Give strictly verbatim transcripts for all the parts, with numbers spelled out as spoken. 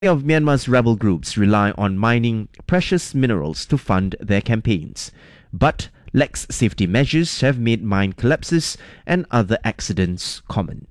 Of Myanmar's rebel groups rely on mining precious minerals to fund their campaigns, but lax safety measures have made mine collapses and other accidents common.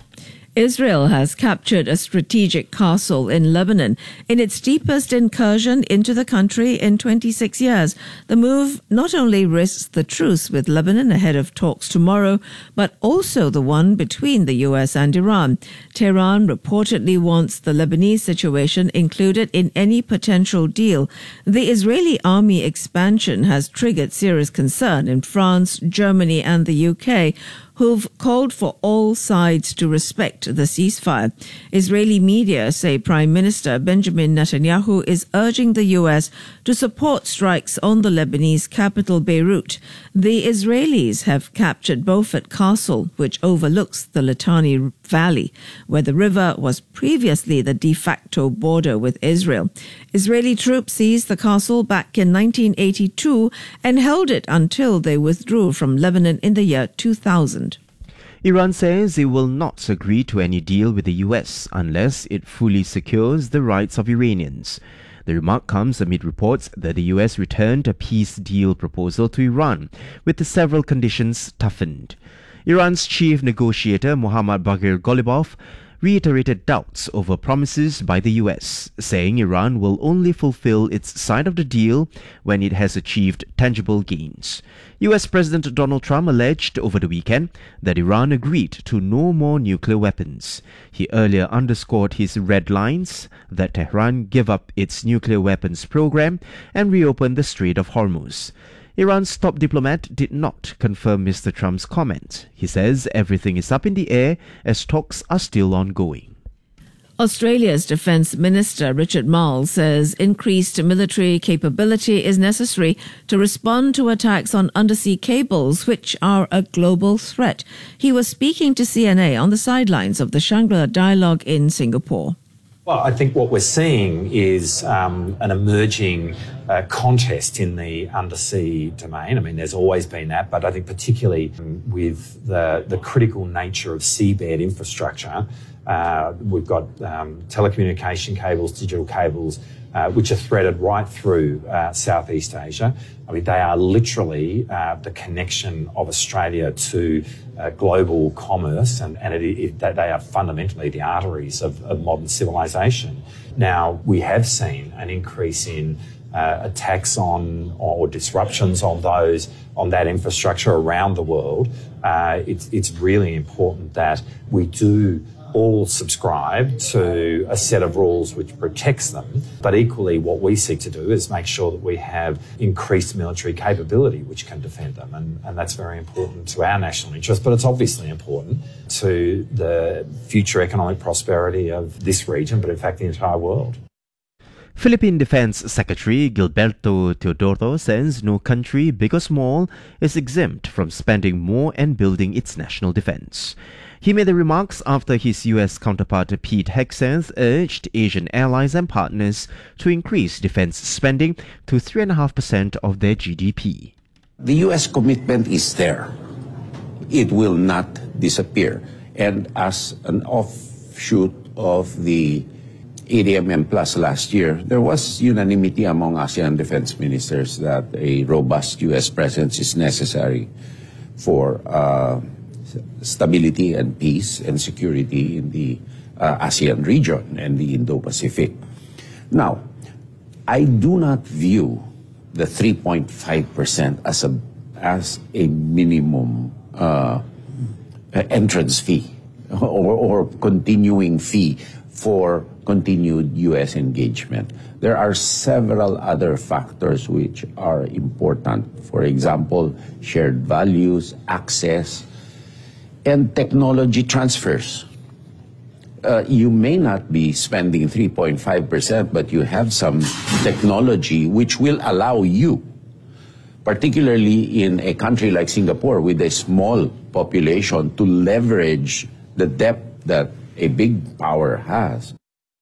Israel has captured a strategic castle in Lebanon in its deepest incursion into the country in twenty-six years. The move not only risks the truce with Lebanon ahead of talks tomorrow, but also the one between the U S and Iran. Tehran reportedly wants the Lebanese situation included in any potential deal. The Israeli army expansion has triggered serious concern in France, Germany and the U K, who've called for all sides to respect the ceasefire. Israeli media say Prime Minister Benjamin Netanyahu is urging the U S to support strikes on the Lebanese capital Beirut. The Israelis have captured Beaufort Castle, which overlooks the Litani Valley, where the river was previously the de facto border with Israel. Israeli troops seized the castle back in nineteen eighty-two and held it until they withdrew from Lebanon in the year two thousand. Iran says it will not agree to any deal with the U S unless it fully secures the rights of Iranians. The remark comes amid reports that the U S returned a peace deal proposal to Iran, with the several conditions toughened. Iran's chief negotiator Mohammad Baghir Ghalibaf reiterated doubts over promises by the U S, saying Iran will only fulfill its side of the deal when it has achieved tangible gains. U S President Donald Trump alleged over the weekend that Iran agreed to no more nuclear weapons. He earlier underscored his red lines that Tehran give up its nuclear weapons program and reopen the Strait of Hormuz. Iran's top diplomat did not confirm Mister Trump's comment. He says everything is up in the air as talks are still ongoing. Australia's Defence Minister Richard Marles says increased military capability is necessary to respond to attacks on undersea cables, which are a global threat. He was speaking to C N A on the sidelines of the Shangri-La Dialogue in Singapore. Well, I think what we're seeing is um, an emerging uh, contest in the undersea domain. I mean, there's always been that, but I think particularly with the, the critical nature of seabed infrastructure, uh, we've got um, telecommunication cables, digital cables, uh, which are threaded right through uh, Southeast Asia. I mean, they are literally uh, the connection of Australia to uh, global commerce, and, and it, it, they are fundamentally the arteries of, of modern civilization. Now, we have seen an increase in uh, attacks on or disruptions on those on that infrastructure around the world. Uh, it's, it's really important that we do all subscribe to a set of rules which protects them. But equally, what we seek to do is make sure that we have increased military capability which can defend them. And, and that's very important to our national interest, but it's obviously important to the future economic prosperity of this region, but in fact the entire world. Philippine Defense Secretary Gilberto Teodoro says no country, big or small, is exempt from spending more and building its national defense. He made the remarks after his U S counterpart Pete Hegseth urged Asian allies and partners to increase defense spending to three point five percent of their G D P. The U S commitment is there. It will not disappear. And as an offshoot of the A D M M Plus last year, there was unanimity among ASEAN defense ministers that a robust U S presence is necessary for uh, stability and peace and security in the uh, ASEAN region and the Indo-Pacific. Now, I do not view the three point five percent as a as a minimum uh, entrance fee or, or continuing fee for continued U S engagement. There are several other factors which are important. For example, shared values, access, and technology transfers. Uh, you may not be spending three point five percent, but you have some technology which will allow you, particularly in a country like Singapore with a small population, to leverage the depth that a big power has.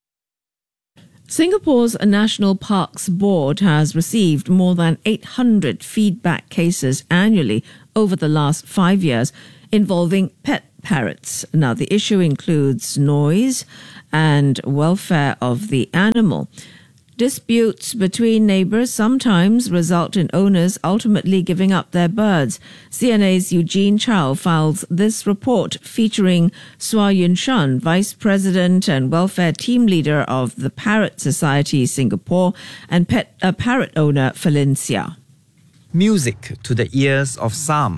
Singapore's National Parks Board has received more than eight hundred feedback cases annually over the last five years, involving pet parrots. Now, the issue includes noise and welfare of the animal. Disputes between neighbors sometimes result in owners ultimately giving up their birds. C N A's Eugene Chow files this report featuring Sua Yun Shan, Vice President and Welfare Team Leader of the Parrot Society Singapore, and pet uh, parrot owner Felicia. Music to the ears of some,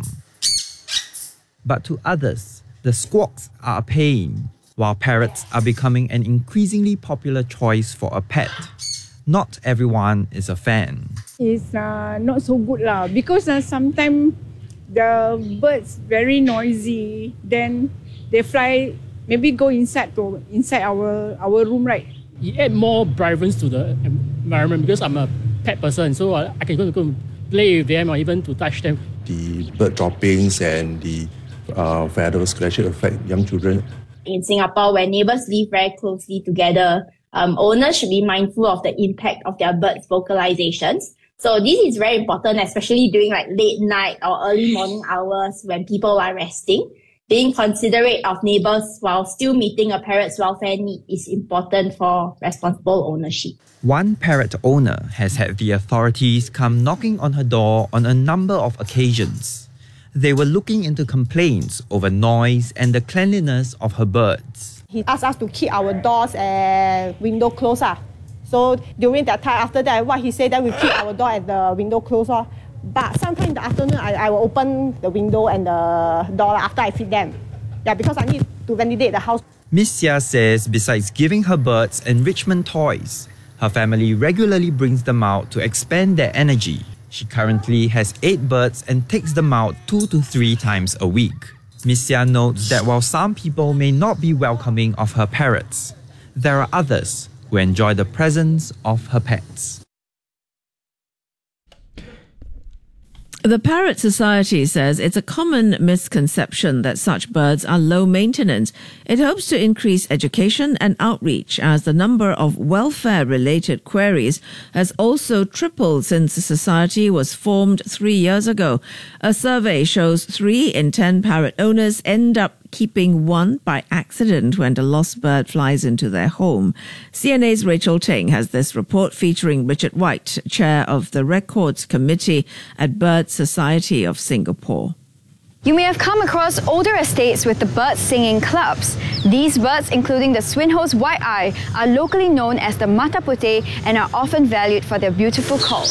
but to others, the squawks are a pain, while parrots are becoming an increasingly popular choice for a pet. Not everyone is a fan. It's uh, not so good lah, because uh, sometimes the birds very noisy. Then they fly, maybe go inside to inside our our room, right? It add more vibrance to the environment because I'm a pet person, so I can go to go and play with them or even to touch them. The bird droppings and the uh, feathers could actually affect young children. In Singapore, where neighbors live very closely together, um, owners should be mindful of the impact of their birds' vocalizations. So this is very important, especially during like late night or early morning hours when people are resting. Being considerate of neighbors while still meeting a parrot's welfare need is important for responsible ownership. One parrot owner has had the authorities come knocking on her door on a number of occasions. They were looking into complaints over noise and the cleanliness of her birds. He asked us to keep our doors and window closed. Ah. So during that time, after that, what he said, that we keep our door and the window closed. Ah. But sometime in the afternoon, I, I will open the window and the door after I feed them. Yeah, because I need to ventilate the house. Miss Xia says besides giving her birds enrichment toys, her family regularly brings them out to expand their energy. She currently has eight birds and takes them out two to three times a week. Miss Xia notes that while some people may not be welcoming of her parrots, there are others who enjoy the presence of her pets. The Parrot Society says it's a common misconception that such birds are low maintenance. It hopes to increase education and outreach as the number of welfare-related queries has also tripled since the society was formed three years ago. A survey shows three in ten parrot owners end up keeping one by accident when the lost bird flies into their home. C N A's Rachel Ting has this report featuring Richard White, chair of the Records Committee at Bird Society of Singapore. You may have come across older estates with the bird singing clubs. These birds, including the Swinhoe's white-eye, are locally known as the Mata Putih and are often valued for their beautiful call.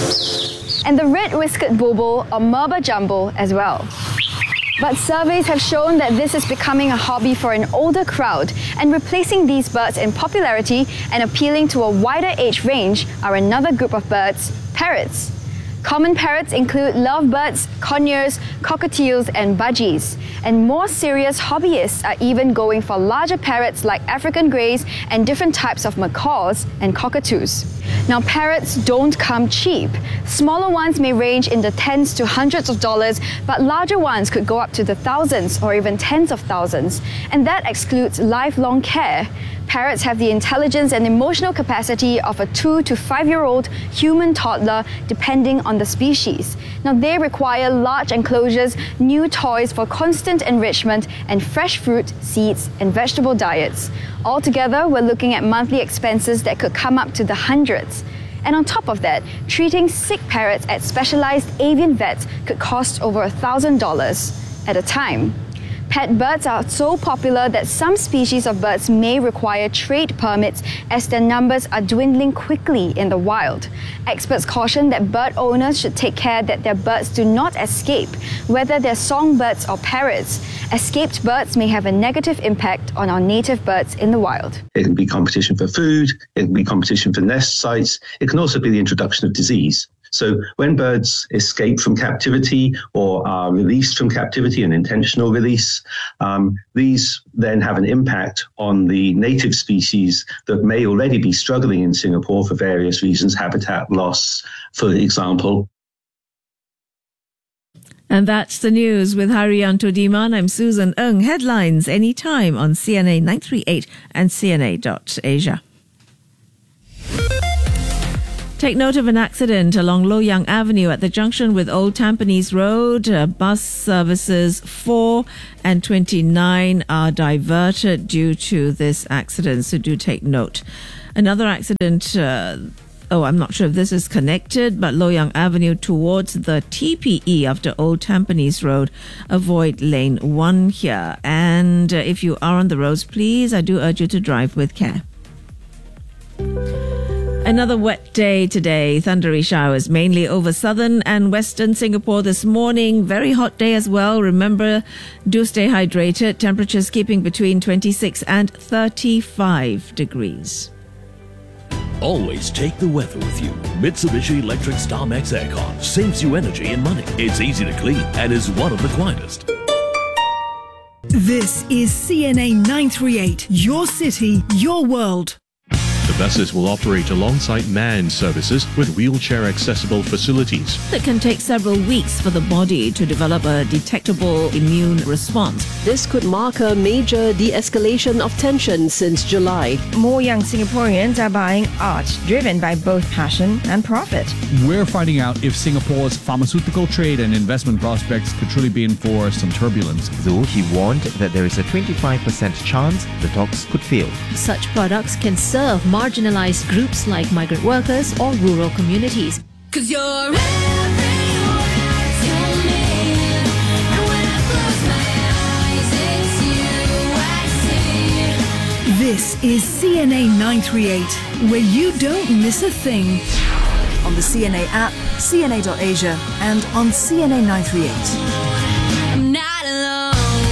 And the red-whiskered bulbul or Merba jumbo as well. But surveys have shown that this is becoming a hobby for an older crowd, and replacing these birds in popularity and appealing to a wider age range are another group of birds, parrots. Common parrots include lovebirds, conures, cockatiels, and budgies. And more serious hobbyists are even going for larger parrots like African greys and different types of macaws and cockatoos. Now, parrots don't come cheap. Smaller ones may range in the tens to hundreds of dollars, but larger ones could go up to the thousands or even tens of thousands. And that excludes lifelong care. Parrots have the intelligence and emotional capacity of a two to five-year-old human toddler, depending on the species. Now, they require large enclosures, new toys for constant enrichment, and fresh fruit, seeds, and vegetable diets. Altogether, we're looking at monthly expenses that could come up to the hundreds. And on top of that, treating sick parrots at specialized avian vets could cost over one thousand dollars at a time. Pet birds are so popular that some species of birds may require trade permits as their numbers are dwindling quickly in the wild. Experts caution that bird owners should take care that their birds do not escape, whether they're songbirds or parrots. Escaped birds may have a negative impact on our native birds in the wild. It can be competition for food, it can be competition for nest sites, it can also be the introduction of disease. So when birds escape from captivity or are released from captivity, an intentional release, um, these then have an impact on the native species that may already be struggling in Singapore for various reasons, habitat loss, for example. And that's the news with Haryanto Diman. I'm Susan Ng. Headlines anytime on C N A nine three eight and C N A dot Asia. Take note of an accident along Loyang Avenue at the junction with Old Tampines Road. Uh, bus services four and twenty-nine are diverted due to this accident, so do take note. Another accident, uh, oh, I'm not sure if this is connected, but Loyang Avenue towards the T P E after Old Tampines Road. Avoid lane one here. And uh, if you are on the roads, please, I do urge you to drive with care. Another wet day today. Thundery showers mainly over southern and western Singapore this morning. Very hot day as well. Remember, do stay hydrated. Temperatures keeping between twenty-six and thirty-five degrees. Always take the weather with you. Mitsubishi Electric StarMax Aircon saves you energy and money. It's easy to clean and is one of the quietest. This is C N A nine three eight. Your city, your world. The buses will operate alongside manned services with wheelchair-accessible facilities. It can take several weeks for the body to develop a detectable immune response. This could mark a major de-escalation of tension since July. More young Singaporeans are buying art, driven by both passion and profit. We're finding out if Singapore's pharmaceutical trade and investment prospects could truly be in for some turbulence. Though he warned that there is a twenty-five percent chance the talks could fail. Such products can serve marginalized groups like migrant workers or rural communities. Cause you're everywhere to me, and when I close my eyes, it's you I see. This is C N A nine three eight, where you don't miss a thing. On the C N A app, C N A dot Asia, and on C N A nine three eight. I'm not alone.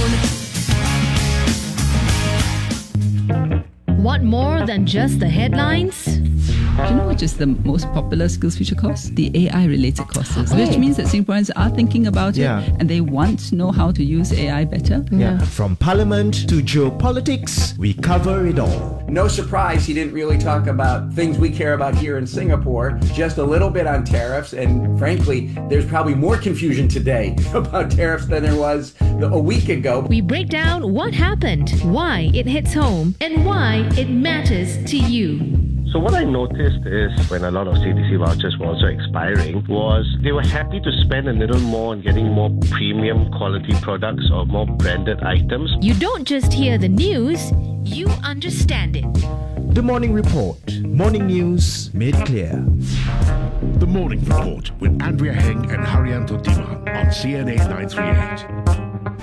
Want more than just the headlines? Do you know which is the most popular SkillsFuture course? The A I-related courses, oh. which means that Singaporeans are thinking about yeah. it and they want to know how to use A I better. Yeah. From parliament to geopolitics, we cover it all. No surprise he didn't really talk about things we care about here in Singapore, just a little bit on tariffs, and frankly, there's probably more confusion today about tariffs than there was a week ago. We break down what happened, why it hits home, and why it matters to you. So what I noticed is when a lot of C D C vouchers were also expiring was they were happy to spend a little more on getting more premium quality products or more branded items. You don't just hear the news, you understand it. The Morning Report. Morning news made clear. The Morning Report with Andrea Heng and Haryanto Dima on C N A nine three eight.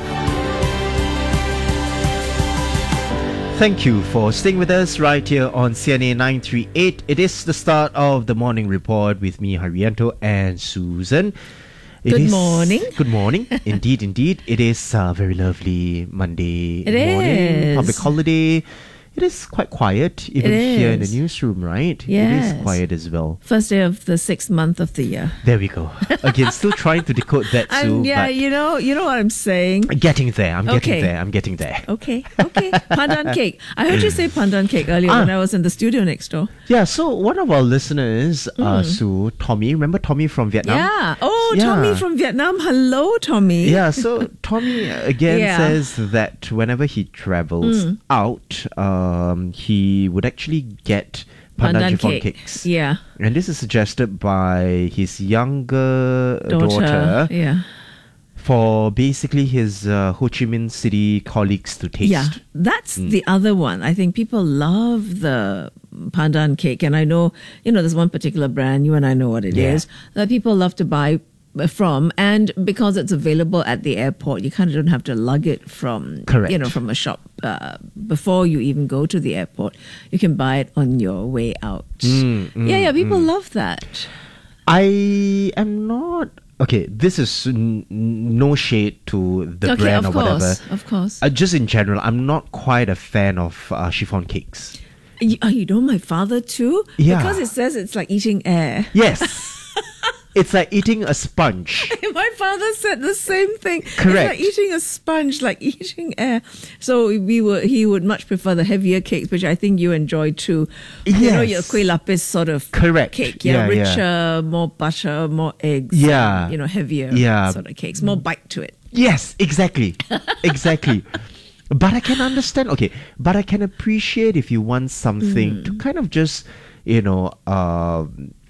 Thank you for staying with us right here on C N A nine three eight. It is the start of the Morning Report with me, Haryanto, and Susan. It good is, morning. Good morning. Indeed, indeed. It is a very lovely Monday it morning. Is. Public holiday. It is quite quiet, even it here in the is. newsroom, right? Yes. It is quiet as well. First day of the sixth month of the year. There we go. Again, still trying to decode that, Sue. I'm, yeah, but you know, you know what I'm saying. Getting there. I'm Okay. getting there. I'm getting there. Okay, okay. Pandan cake. I heard you say pandan cake earlier Ah. when I was in the studio next door. Yeah, so one of our listeners, uh, Mm. Sue, Tommy, remember Tommy from Vietnam? Yeah. Oh, Yeah. Tommy from Vietnam. Hello, Tommy. Yeah, so Tommy uh, again Yeah. says that whenever he travels Mm. out, um, he would actually get pandan, Pandan chiffon cake. cakes. Yeah. And this is suggested by his younger Daughter. daughter, Yeah. for basically his uh, Ho Chi Minh City colleagues to taste. Yeah, that's Mm. the other one. I think people love the pandan cake, and I know, you know, there's one particular brand, you and I know what it is, Yeah. that people love to buy from, and because it's available at the airport, you kind of don't have to lug it from, Correct. you know, from a shop uh, before you even go to the airport. You can buy it on your way out. Mm, mm, yeah, yeah, people mm. love that. I am not. Okay, this is n- no shade to the okay, brand of or course, whatever. of course. Uh, just in general, I'm not quite a fan of uh, chiffon cakes. You, oh, you know my father too? Yeah. Because it says it's like eating air. Yes. It's like eating a sponge. My father said the same thing. Correct. It's like eating a sponge, like eating air. So we were, he would much prefer the heavier cakes, which I think you enjoy too. You know, Yes. your kueh lapis sort of Correct. cake. Yeah, Yeah, richer, yeah. more butter, more eggs. Yeah. and, you know, heavier Yeah. sort of cakes, more bite to it. Yes, exactly. Exactly. But I can understand, okay, but I can appreciate if you want something Mm. to kind of just, you know, um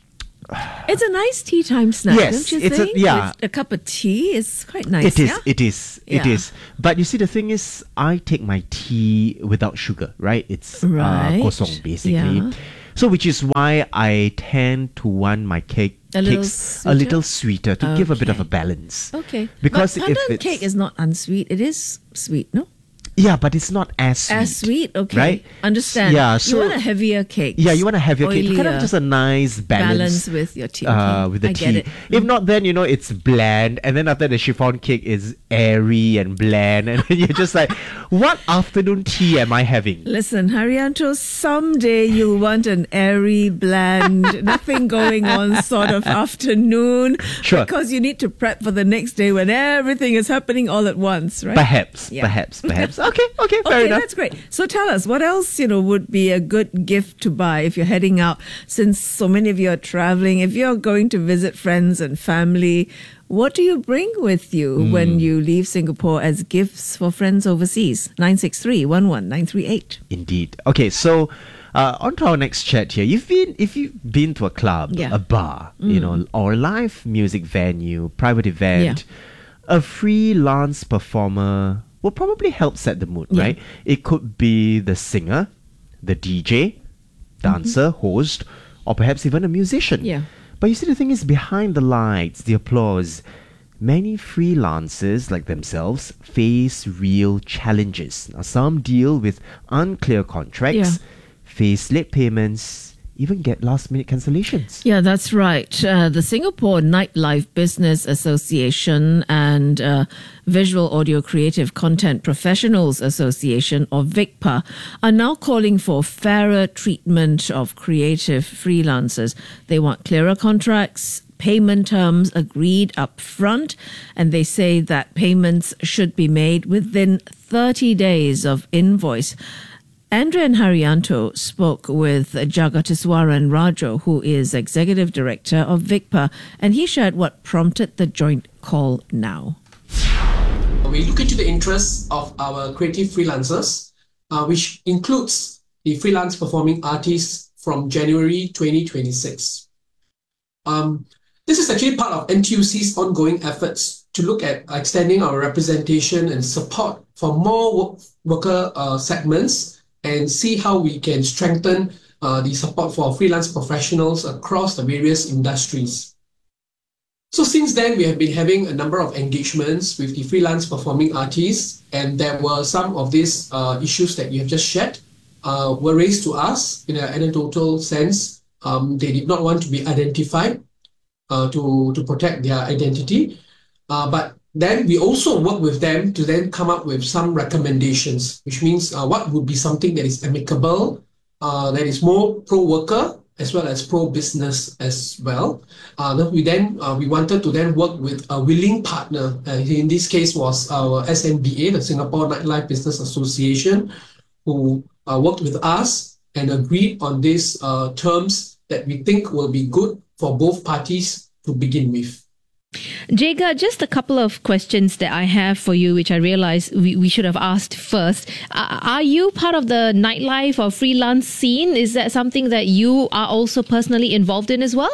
It's a nice tea time snack, Yes, don't you it's a- think? yeah. With a cup of tea is quite nice. It is, yeah? it is, it Yeah. is. But you see, the thing is, I take my tea without sugar, right? It's Right. uh, kosong, basically. Yeah. So, which is why I tend to want my cake A little cakes a sweeter? little sweeter to give a bit of a Okay. balance. Okay. Because but if pandan it's cake is not unsweet. It is sweet, no? yeah, but it's not as sweet. As sweet, okay. Right? Understand. Yeah, you so- want a heavier cake. Yeah, you want to have your cake, kind of Oilier. just a nice balance, Balance with your tea. Uh, Okay, with the I tea. get it. If not, then you know it's bland, and then after the chiffon cake is airy and bland, and then you're just like, what afternoon tea am I having? Listen, Haryanto, someday you'll want an airy, bland, nothing going on sort of afternoon. Sure. Because you need to prep for the next day when everything is happening all at once, right? Perhaps, Yeah. perhaps, perhaps. Okay, okay, fair Okay, enough. that's great. So tell us, what else, you know, would be a good gift to buy if you're heading out, since so many of you are traveling, if you're going to visit friends and family, what do you bring with you Hmm. when you leave Singapore as gifts for friends overseas? nine six three, one one nine three eight. Indeed. Okay, so uh, on to our next chat here. You've been, if you've been to a club, Yeah. a bar, you Mm. know, or a live music venue, private event, a freelance performer will probably help set the mood, Yeah. right? It could be the singer, the D J, dancer, host, or perhaps even a musician. Yeah. But you see, the thing is, behind the lights, the applause, many freelancers like themselves face real challenges. Now, some deal with unclear contracts, Yeah. face late payments, even get last minute cancellations. Yeah, that's right. Uh, the Singapore Nightlife Business Association and uh, Visual Audio Creative Content Professionals Association, or VICPA, are now calling for fairer treatment of creative freelancers. They want clearer contracts, payment terms agreed up front, and they say that payments should be made within thirty days of invoice. Andrean Haryanto spoke with Jagatiswaran Rajo, who is Executive Director of VICPA, and he shared what prompted the joint call now. We look into the interests of our creative freelancers, uh, which includes the freelance performing artists from January twenty twenty-six. Um, this is actually part of N T U C's ongoing efforts to look at extending our representation and support for more work, worker uh, segments, and see how we can strengthen uh, the support for freelance professionals across the various industries. So since then, we have been having a number of engagements with the freelance performing artists, and there were some of these uh, issues that you have just shared uh, were raised to us in an anecdotal sense. Um, they did not want to be identified uh, to, to protect their identity, uh, but then we also work with them to then come up with some recommendations, which means uh, what would be something that is amicable, uh, that is more pro-worker as well as pro-business as well. Uh, then we then uh, we wanted to then work with a willing partner. Uh, in this case was our S N B A, the Singapore Nightlife Business Association, who uh, worked with us and agreed on these uh, terms that we think will be good for both parties to begin with. Jaga, just a couple of questions that I have for you, which I realize we, we should have asked first. Uh, are you part of the nightlife or freelance scene? Is that something that you are also personally involved in as well?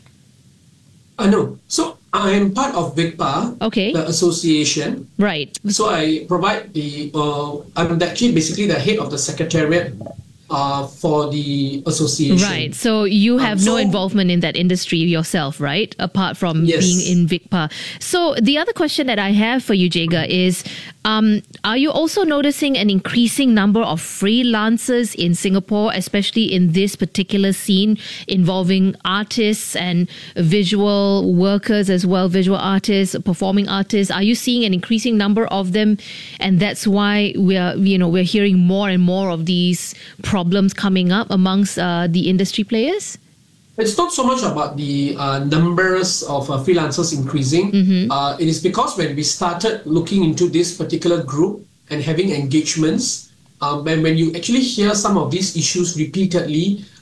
Uh, no. So I am part of VICPA, okay. the association. Right. So I provide the, uh, I'm actually basically the head of the secretariat uh, for the association. Right. So you have Um, no so- involvement in that industry yourself, right? Apart from Yes. being in VICPA. So the other question that I have for you, Jaga, is um, are you also noticing an increasing number of freelancers in Singapore, especially in this particular scene involving artists and visual workers as well, visual artists, performing artists? Are you seeing an increasing number of them? And that's why we're, you know, we're hearing more and more of these problems coming up amongst uh, the industry players? It's not so much about the uh, numbers of uh, freelancers increasing. Mm-hmm. Uh, it is because when we started looking into this particular group and having engagements, um, and when you actually hear some of these issues repeatedly,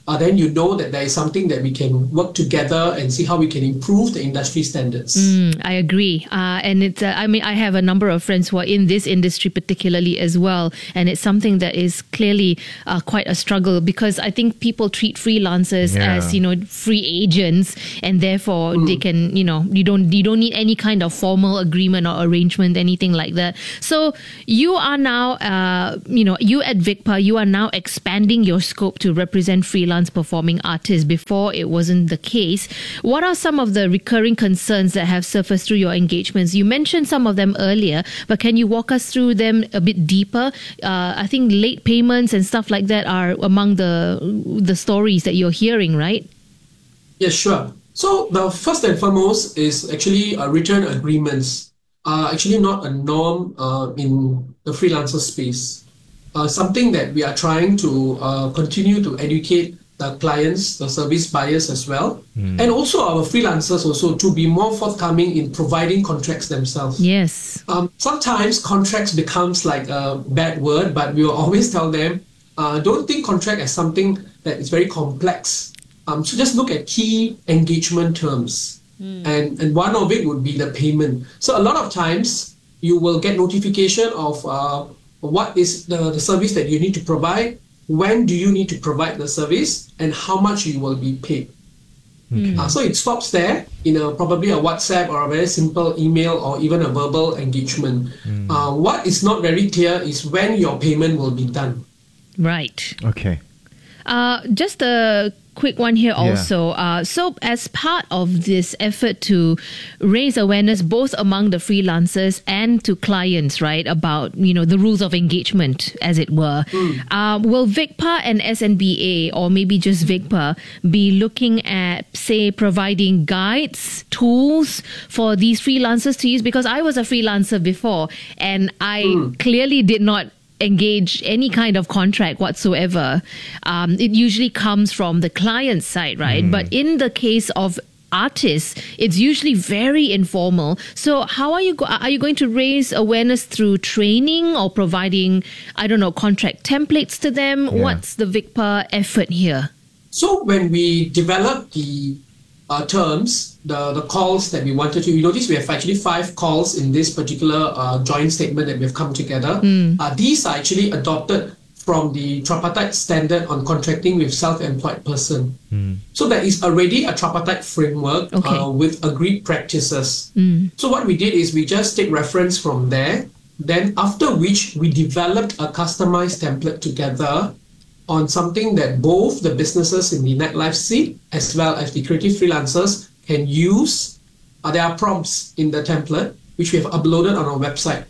uh, then you know that there is something that we can work together and see how we can improve the industry standards. Mm, I agree. Uh, and it's, uh, I mean, I have a number of friends who are in this industry particularly as well. And it's something that is clearly uh, quite a struggle, because I think people treat freelancers Yeah. as, you know, free agents, and therefore Mm. they can, you know, you don't, you don't need any kind of formal agreement or arrangement, anything like that. So you are now, uh, you know, you at Vicpa, you are now expanding your scope to represent freelance performing artists. Before it wasn't the case. What are some of the recurring concerns that have surfaced through your engagements? You mentioned some of them earlier, but can you walk us through them a bit deeper? Uh, I think late payments and stuff like that are among the the stories that you're hearing, right? Yes, sure. So the first and foremost is actually uh, return agreements are actually not a norm uh, in the freelancer space. Uh, something that we are trying to uh, continue to educate the clients, the service buyers as well, Mm. and also our freelancers also to be more forthcoming in providing contracts themselves. Yes. Um, sometimes contracts becomes like a bad word, but we will always tell them, uh, don't think contract as something that is very complex. Um, so just look at key engagement terms. And, and one of it would be the payment. So a lot of times you will get notification of uh, what is the, the service that you need to provide, when do you need to provide the service, and how much you will be paid. Okay. Uh, so it stops there in a, probably a WhatsApp or a very simple email or even a verbal engagement. Uh, what is not very clear is when your payment will be done. Right. Okay. Uh, just a quick one here Yeah. also. Uh, so as part of this effort to raise awareness both among the freelancers and to clients, right, about, you know, the rules of engagement, as it were, uh, will Vicpa and S N B A, or maybe just Vicpa, be looking at, say, providing guides, tools for these freelancers to use? Because I was a freelancer before, and I clearly did not engage any kind of contract whatsoever. Um, it usually comes from the client side, right? But in the case of artists, it's usually very informal. So how are you go- are you going to raise awareness through training or providing, I don't know, contract templates to them? Yeah. What's the Vicpa effort here? So when we developed the uh, terms, the, the calls that we wanted to, you notice we have actually five calls in this particular uh, joint statement that we've come together. Mm. Uh, these are actually adopted from the tripartite standard on contracting with self-employed person. So there is already a tripartite framework Okay. uh, with agreed practices. Mm. So what we did is we just take reference from there, then after which we developed a customized template together on something that both the businesses in the nightlife scene as well as the creative freelancers can use. Uh, there are prompts in the template which we have uploaded on our website.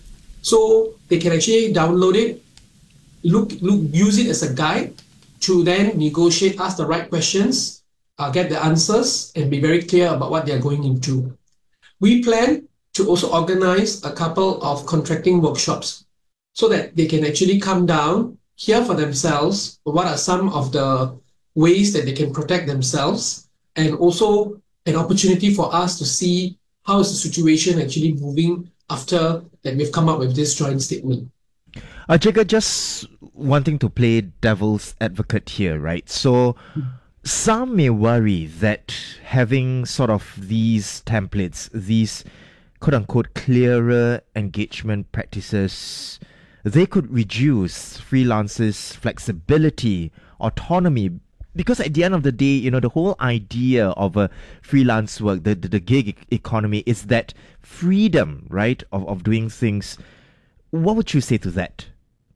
So they can actually download it, look, look, use it as a guide to then negotiate, ask the right questions, uh, get the answers, and be very clear about what they're going into. We plan to also organize a couple of contracting workshops so that they can actually come down, hear for themselves what are some of the ways that they can protect themselves, and also an opportunity for us to see how is the situation actually moving after that we've come up with this joint statement. Uh, Jacob, just wanting to play devil's advocate here, right? So some may worry that having sort of these templates, these quote-unquote clearer engagement practices, they could reduce freelancers' flexibility, autonomy, because at the end of the day, you know, the whole idea of a freelance work, the, the, the gig e- economy is that freedom, right, of, of doing things. What would you say to that?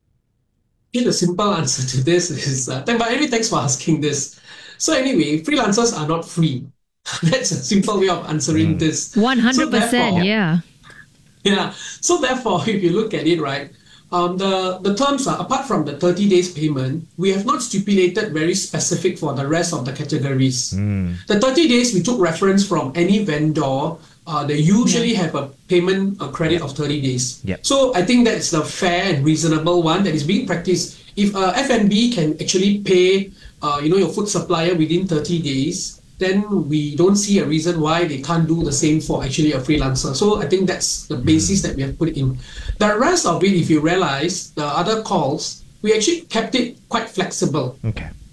Okay, the simple answer to this is, uh, th- but anyway, thanks for asking this. So anyway, freelancers are not free. That's a simple way of answering this. one hundred percent, So therefore- yeah. Yeah. So therefore, if you look at it, right, um, the, the terms are, apart from the thirty days payment, we have not stipulated very specific for the rest of the categories. The thirty days, we took reference from any vendor. Uh, they usually have a payment a credit of thirty days. Yep. So I think that's the fair and reasonable one that is being practiced. If uh, F and B can actually pay, uh, you know, your food supplier within thirty days, then we don't see a reason why they can't do the same for actually a freelancer. So I think that's the basis that we have put in. The rest of it, if you realize, the other calls, we actually kept it quite flexible. Okay.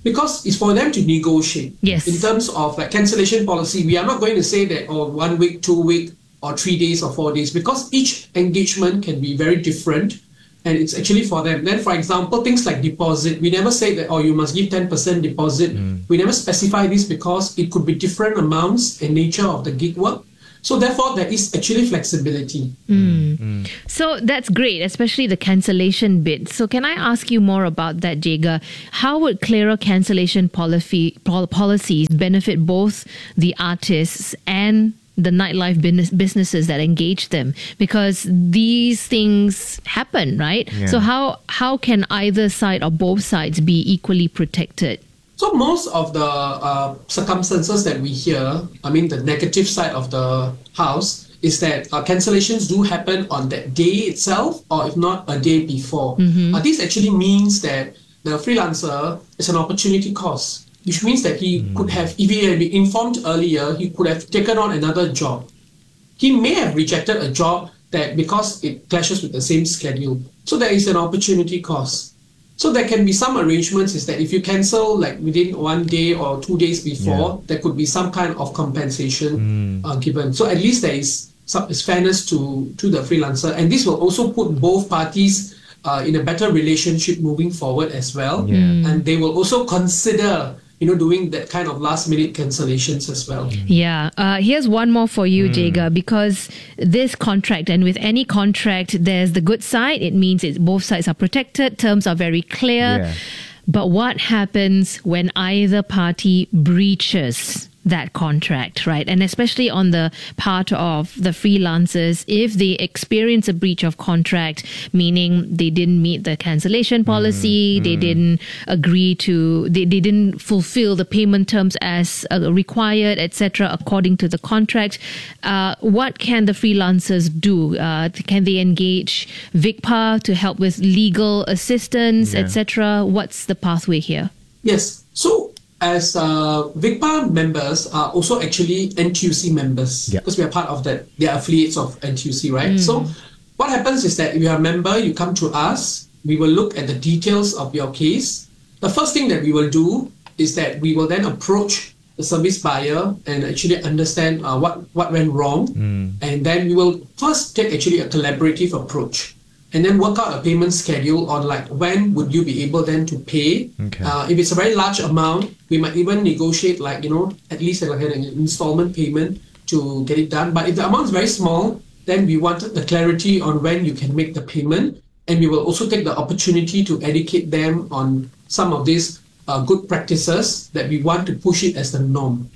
because it's for them to negotiate. Yes. In terms of like cancellation policy, we are not going to say that oh one week, two week, or three days or four days, because each engagement can be very different, and it's actually for them. Then, for example, things like deposit, we never say that oh you must give ten percent deposit. We never specify this because it could be different amounts in nature of the gig work. So therefore, there is actually flexibility. Mm. So that's great, especially the cancellation bit. So can I ask you more about that, Jaga? How would clearer cancellation policy, pol- policies benefit both the artists and the nightlife business, businesses that engage them? Because these things happen, right? Yeah. So how how can either side or both sides be equally protected? So most of the uh, circumstances that we hear, I mean the negative side of the house, is that uh, cancellations do happen on that day itself, or if not a day before. Mhm. Uh, this actually means that the freelancer is an opportunity cost, which means that he could have, if he had been informed earlier, he could have taken on another job. He may have rejected a job that because it clashes with the same schedule. So there is an opportunity cost. So there can be some arrangements is that if you cancel like within one day or two days before, Yeah. there could be some kind of compensation uh, given. So at least there is some is fairness to, to the freelancer. And this will also put both parties uh, in a better relationship moving forward as well. Yeah. Mm. And they will also consider, you know, doing that kind of last minute cancellations as well. Yeah. Uh, here's one more for you, Jaga, because this contract, and with any contract, there's the good side. It means it's, both sides are protected. Terms are very clear. Yeah. But what happens when either party breaches that contract, right? And especially on the part of the freelancers, if they experience a breach of contract, meaning they didn't meet the cancellation policy, they didn't agree to, they, they didn't fulfill the payment terms as uh, required, et cetera, according to the contract, uh, what can the freelancers do? Uh, can they engage VICPA to help with legal assistance, Yeah. et cetera? What's the pathway here? Yes. So as uh, VICPA members are also actually N T U C members, because we are part of that. They are affiliates of N T U C, right? Mm. So what happens is that if you are a member, you come to us, we will look at the details of your case. The first thing that we will do is that we will then approach the service buyer and actually understand uh, what, what went wrong. And then we will first take actually a collaborative approach, and then work out a payment schedule on like when would you be able then to pay. Okay. Uh, if it's a very large amount, we might even negotiate like, you know, at least like an installment payment to get it done. But if the amount is very small, then we wanted the clarity on when you can make the payment. And we will also take the opportunity to educate them on some of these uh, good practices that we want to push it as the norm.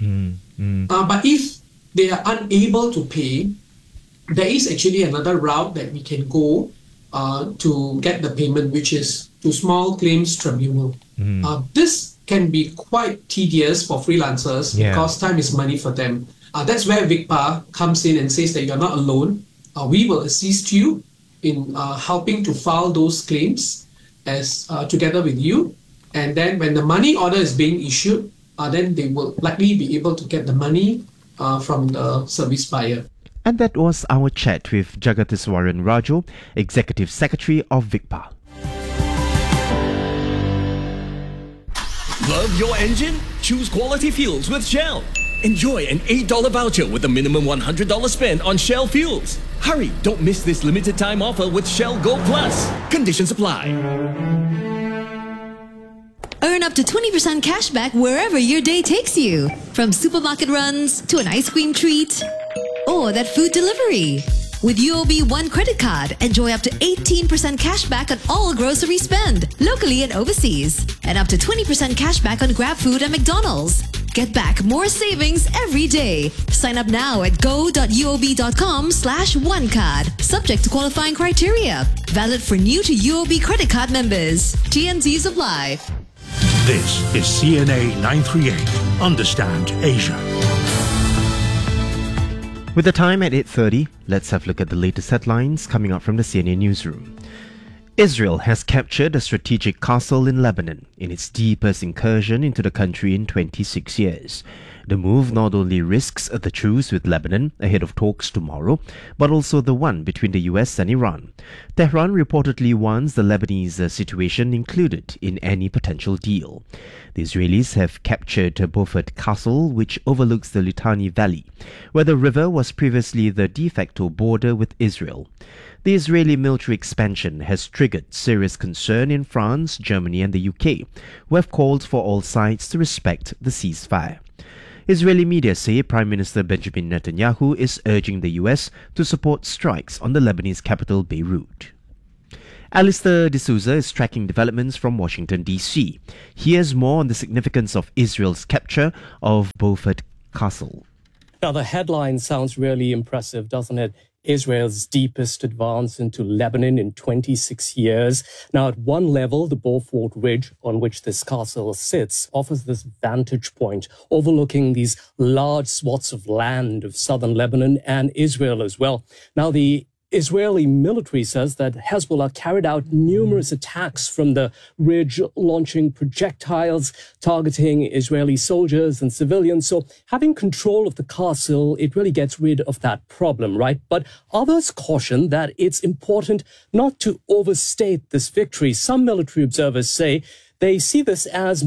Uh, but if they are unable to pay, there is actually another route that we can go uh, to get the payment, which is to small claims tribunal. Uh, this can be quite tedious for freelancers Yeah. because time is money for them. Uh, that's where VICPA comes in and says that you're not alone. Uh, we will assist you in uh, helping to file those claims as uh, together with you. And then when the money order is being issued, uh, then they will likely be able to get the money uh, from the service buyer. And that was our chat with Jagatiswaran Raju, Executive Secretary of VICPA. Love your engine? Choose quality fuels with Shell. Enjoy an eight dollars voucher with a minimum one hundred dollars spent on Shell fuels. Hurry, don't miss this limited time offer with Shell Go Plus. Conditions apply. Earn up to twenty percent cash back wherever your day takes you. From supermarket runs to an ice cream treat or that food delivery. With U O B One credit card, enjoy up to eighteen percent cash back on all grocery spend, locally and overseas. And up to twenty percent cash back on GrabFood and McDonald's. Get back more savings every day. Sign up now at go.uob.com slash one card. Subject to qualifying criteria. Valid for new to U O B credit card members. T N Cs apply. This is C N A nine thirty-eight. Understand Asia. With the time at eight thirty, let's have a look at the latest headlines coming up from the C N A newsroom. Israel has captured a strategic castle in Lebanon in its deepest incursion into the country in twenty-six years. The move not only risks the truce with Lebanon ahead of talks tomorrow, but also the one between the U S and Iran. Tehran reportedly wants the Lebanese uh, situation included in any potential deal. The Israelis have captured Beaufort Castle, which overlooks the Litani Valley, where the river was previously the de facto border with Israel. The Israeli military expansion has triggered serious concern in France, Germany and the U K, who have called for all sides to respect the ceasefire. Israeli media say Prime Minister Benjamin Netanyahu is urging the U S to support strikes on the Lebanese capital Beirut. Alistair D'Souza is tracking developments from Washington, D C. Here's more on the significance of Israel's capture of Beaufort Castle. Now, the headline sounds really impressive, doesn't it? Israel's deepest advance into Lebanon in twenty-six years. Now, at one level, the Beaufort Ridge on which this castle sits offers this vantage point overlooking these large swaths of land of southern Lebanon and Israel as well. Now, the Israeli military says that Hezbollah carried out numerous attacks from the ridge, launching projectiles targeting Israeli soldiers and civilians. So having control of the castle, it really gets rid of that problem, right? But others caution that it's important not to overstate this victory. Some military observers say they see this as,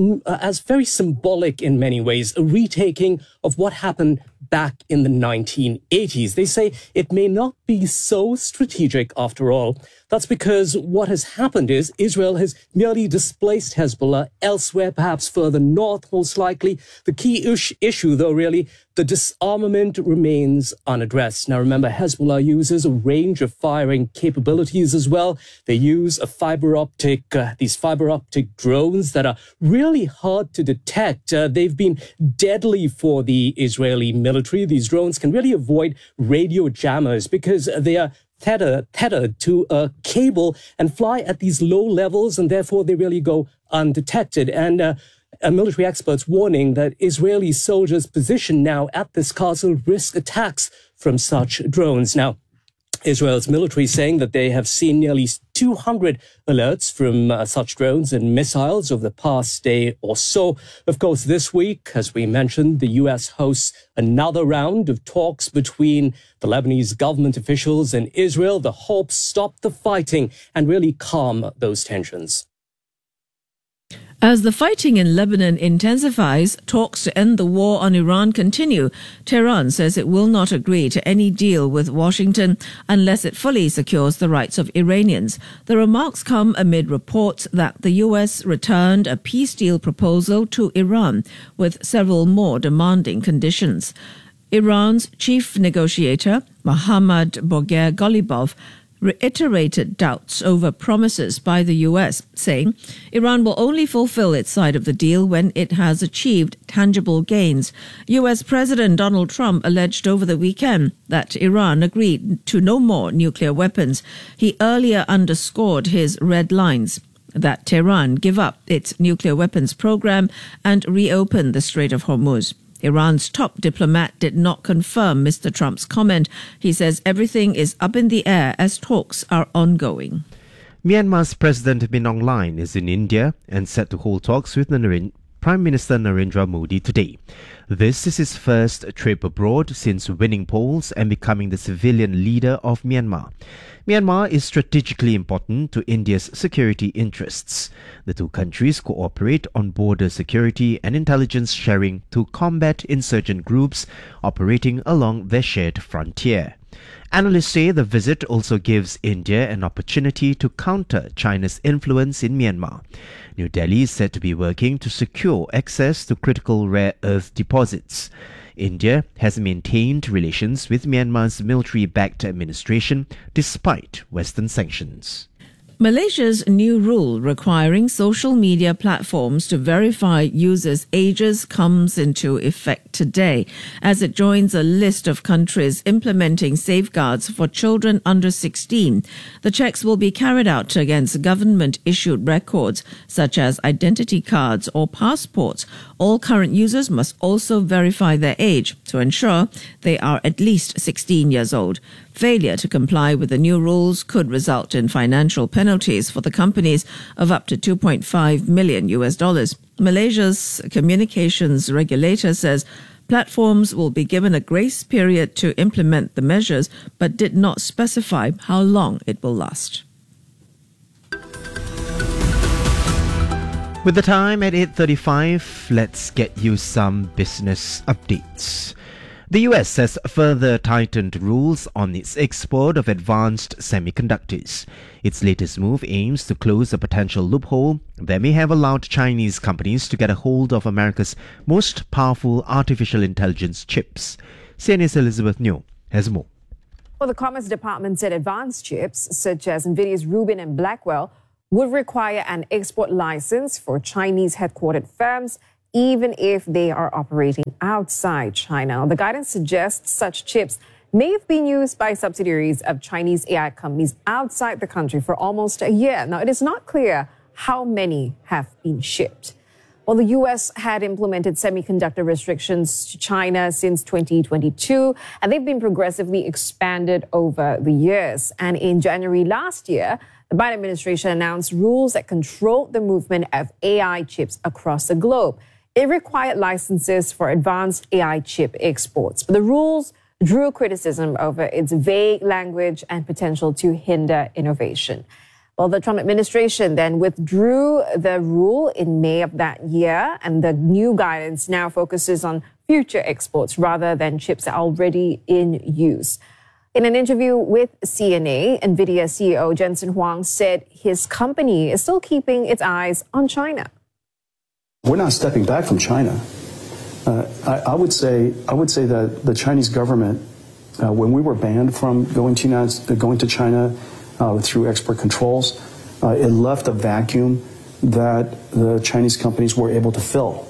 as very symbolic in many ways, a retaking of what happened back in the nineteen eighties. They say it may not be so strategic after all. That's because what has happened is Israel has merely displaced Hezbollah elsewhere, perhaps further north, most likely. The key ish- issue, though, really, the disarmament remains unaddressed. Now, remember, Hezbollah uses a range of firing capabilities as well. They use a fiber optic, uh, these fiber optic drones that are really hard to detect. Uh, they've been deadly for the Israeli military. These drones can really avoid radio jammers because they are Tethered, tethered to a cable and fly at these low levels, and therefore they really go undetected. And uh, uh, military experts warning that Israeli soldiers positioned now at this castle risk attacks from such drones. Now, Israel's military saying that they have seen nearly two hundred alerts from uh, such drones and missiles over the past day or so. Of course, this week, as we mentioned, the U S hosts another round of talks between the Lebanese government officials and Israel. The hope stop the fighting and really calm those tensions. As the fighting in Lebanon intensifies, talks to end the war on Iran continue. Tehran says it will not agree to any deal with Washington unless it fully secures the rights of Iranians. The remarks come amid reports that the U S returned a peace deal proposal to Iran with several more demanding conditions. Iran's chief negotiator, Mohammad Bagher Ghalibaf, reiterated doubts over promises by the U S, saying Iran will only fulfill its side of the deal when it has achieved tangible gains. U S President Donald Trump alleged over the weekend that Iran agreed to no more nuclear weapons. He earlier underscored his red lines that Tehran give up its nuclear weapons program and reopen the Strait of Hormuz. Iran's top diplomat did not confirm Mister Trump's comment. He says everything is up in the air as talks are ongoing. Myanmar's President Min Aung Hlaing is in India and set to hold talks with Naren- Prime Minister Narendra Modi today. This is his first trip abroad since winning polls and becoming the civilian leader of Myanmar. Myanmar is strategically important to India's security interests. The two countries cooperate on border security and intelligence sharing to combat insurgent groups operating along their shared frontier. Analysts say the visit also gives India an opportunity to counter China's influence in Myanmar. New Delhi is said to be working to secure access to critical rare earth deposits. India has maintained relations with Myanmar's military-backed administration despite Western sanctions. Malaysia's new rule requiring social media platforms to verify users' ages comes into effect today as it joins a list of countries implementing safeguards for children under sixteen. The checks will be carried out against government-issued records such as identity cards or passports. All current users must also verify their age to to ensure they are at least sixteen years old. Failure to comply with the new rules could result in financial penalties for the companies of up to two point five million U S dollars. Malaysia's communications regulator says platforms will be given a grace period to implement the measures, but did not specify how long it will last. With the time at eight thirty-five, let's get you some business updates. The U S has further tightened rules on its export of advanced semiconductors. Its latest move aims to close a potential loophole that may have allowed Chinese companies to get a hold of America's most powerful artificial intelligence chips. C N A's Elizabeth Nyo has more. Well, the Commerce Department said advanced chips, such as NVIDIA's Rubin and Blackwell, would require an export license for Chinese headquartered firms, even if they are operating outside China. The guidance suggests such chips may have been used by subsidiaries of Chinese A I companies outside the country for almost a year. Now, it is not clear how many have been shipped. Well, the U S had implemented semiconductor restrictions to China since twenty twenty-two, and they've been progressively expanded over the years. And in January last year, the Biden administration announced rules that control the movement of A I chips across the globe. It required licenses for advanced A I chip exports. But the rules drew criticism over its vague language and potential to hinder innovation. Well, the Trump administration then withdrew the rule in May of that year, and the new guidance now focuses on future exports rather than chips that are already in use. In an interview with C N A, NVIDIA C E O Jensen Huang said his company is still keeping its eyes on China. We're not stepping back from China. Uh, I, I would say I would say that the Chinese government, uh, when we were banned from going to United, going to China uh, through export controls, uh, it left a vacuum that the Chinese companies were able to fill.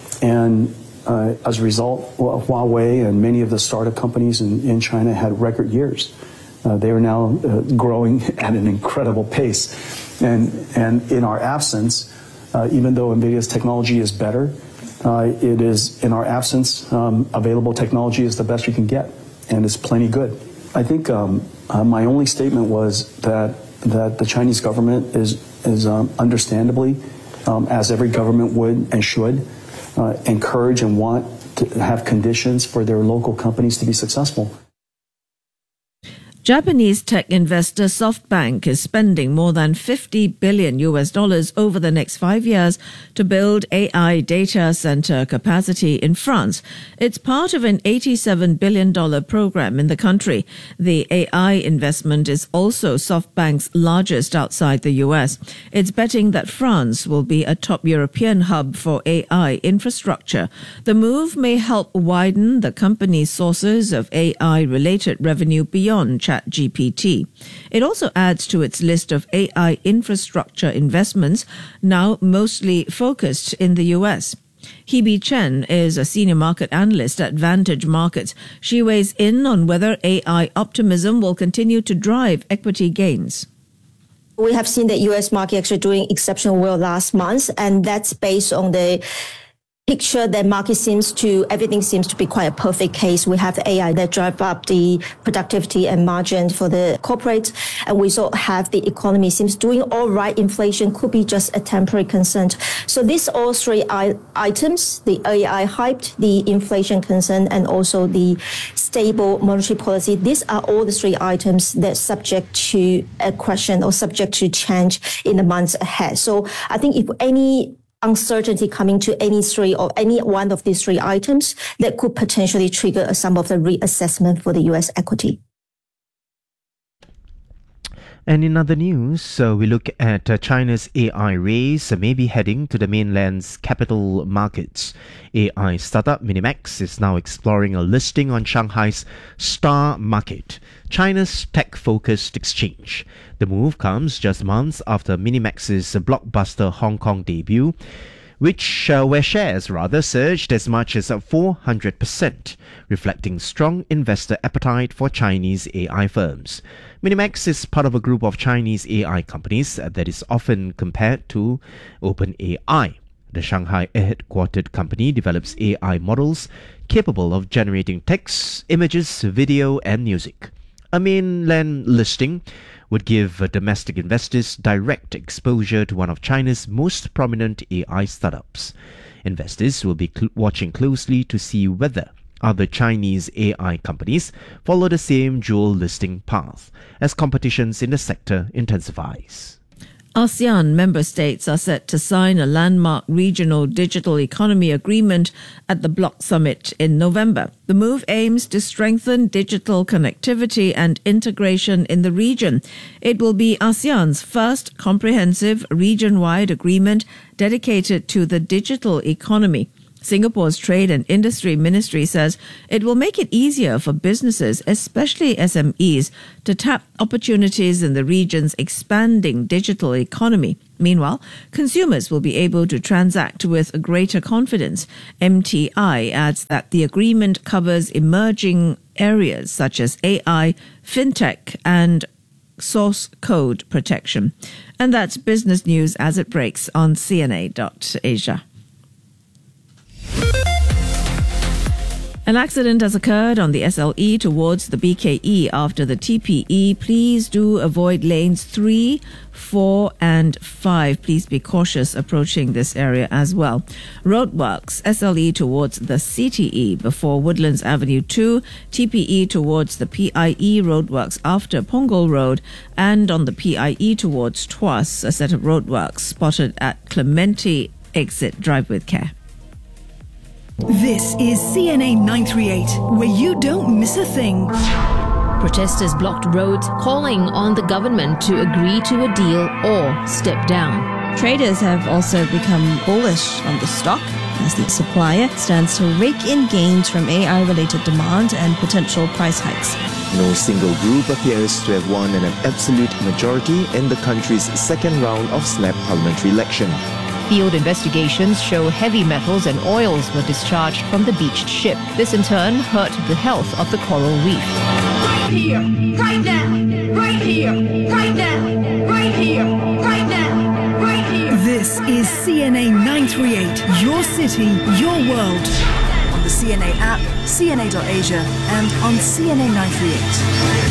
And uh, as a result, Huawei and many of the startup companies in, in China had record years. Uh, they are now uh, growing at an incredible pace. And, and in our absence, uh, even though NVIDIA's technology is better, uh, it is, in our absence, um, available technology is the best you can get, and it's plenty good. I think um, uh, my only statement was that that the Chinese government is, is um, understandably, um, as every government would and should, uh, encourage and want to have conditions for their local companies to be successful. Japanese tech investor SoftBank is spending more than fifty billion U S dollars over the next five years to build A I data center capacity in France. It's part of an eighty-seven billion dollars program in the country. The A I investment is also SoftBank's largest outside the U S. It's betting that France will be a top European hub for A I infrastructure. The move may help widen the company's sources of A I-related revenue beyond ChatGPT. It also adds to its list of A I infrastructure investments, now mostly focused in the U S. Hebe Chen is a senior market analyst at Vantage Markets. She weighs in on whether A I optimism will continue to drive equity gains. We have seen the U S market actually doing exceptionally well last month, and that's based on the picture that market seems to, everything seems to be quite a perfect case. We have A I that drive up the productivity and margin for the corporates, and we also have the economy seems doing all right. Inflation could be just a temporary concern. So these all three I- items, the A I hyped, the inflation concern, and also the stable monetary policy, these are all the three items that subject to a question or subject to change in the months ahead. So I think if any uncertainty coming to any three or any one of these three items, that could potentially trigger some of the reassessment for the U S equity. And in other news, so we look at uh, China's A I race uh, maybe heading to the mainland's capital markets. A I startup Minimax is now exploring a listing on Shanghai's Star Market, China's tech-focused exchange. The move comes just months after Minimax's blockbuster Hong Kong debut, which uh, where shares rather surged as much as four hundred percent, reflecting strong investor appetite for Chinese A I firms. Minimax is part of a group of Chinese A I companies that is often compared to OpenAI. The Shanghai headquartered company develops A I models capable of generating text, images, video, and music. A mainland listing would give domestic investors direct exposure to one of China's most prominent A I startups. Investors will be cl- watching closely to see whether other Chinese A I companies follow the same dual listing path as competitions in the sector intensifies. ASEAN member states are set to sign a landmark regional digital economy agreement at the Bloc Summit in November. The move aims to strengthen digital connectivity and integration in the region. It will be ASEAN's first comprehensive region-wide agreement dedicated to the digital economy. Singapore's Trade and Industry Ministry says it will make it easier for businesses, especially S M Es, to tap opportunities in the region's expanding digital economy. Meanwhile, consumers will be able to transact with greater confidence. M T I adds that the agreement covers emerging areas such as A I, fintech, and source code protection. And that's business news as it breaks on C N A dot Asia. An accident has occurred on the S L E towards the B K E after the T P E. Please do avoid lanes three, four and five. Please be cautious approaching this area as well. Roadworks, S L E towards the C T E before Woodlands Avenue two, T P E towards the P I E roadworks after Punggol Road, and on the P I E towards Tuas, a set of roadworks spotted at Clementi exit. Drive with care. This is C N A nine three eight, where you don't miss a thing. Protesters blocked roads, calling on the government to agree to a deal or step down. Traders have also become bullish on the stock as the supplier stands to rake in gains from A I-related demand and potential price hikes. No single group appears to have won an absolute majority in the country's second round of snap parliamentary election. Field investigations show heavy metals and oils were discharged from the beached ship. This in turn hurt the health of the coral reef. Right here, right now, right here, right now, right here, right now, right here. This is C N A nine three eight, your city, your world. On the C N A app, C N A dot Asia, and on C N A nine three eight.